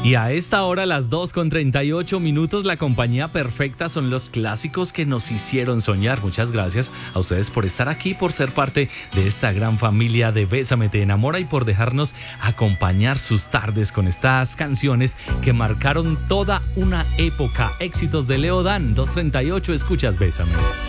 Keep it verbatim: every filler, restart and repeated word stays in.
Y a esta hora, las dos con treinta y ocho minutos, la compañía perfecta son los clásicos que nos hicieron soñar. Muchas gracias a ustedes por estar aquí, por ser parte de esta gran familia de Bésame Te Enamora y por dejarnos acompañar sus tardes con estas canciones que marcaron toda una época. Éxitos de Leo Dan, dos treinta y ocho, escuchas Bésame.